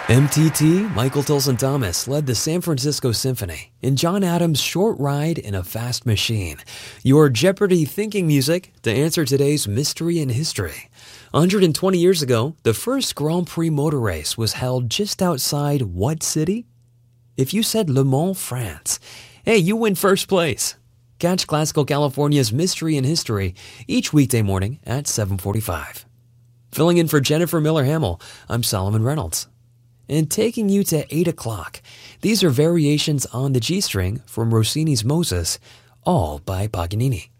MTT Michael Tilson Thomas led the San Francisco Symphony in John Adams' Short Ride in a Fast Machine, your Jeopardy thinking music to answer today's mystery in history. 120 years ago, the first Grand Prix motor race was held just outside what city? If you said Le Mans, France, hey, you win first place. Catch Classical California's Mystery in History each weekday morning at 7:45. Filling in for Jennifer Miller-Hamill, I'm Solomon Reynolds. And taking you to 8 o'clock, these are variations on the G string from Rossini's Moses, all by Paganini.